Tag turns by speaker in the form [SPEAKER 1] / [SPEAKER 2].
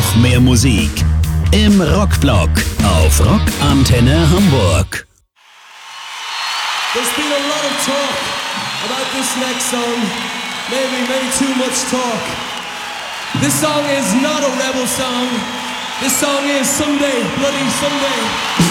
[SPEAKER 1] Noch mehr Musik im Rockblock auf Rockantenne Hamburg.
[SPEAKER 2] There's been a lot of talk about this next song. Maybe too much talk. This song is not a rebel song. This song is Someday, Bloody Someday.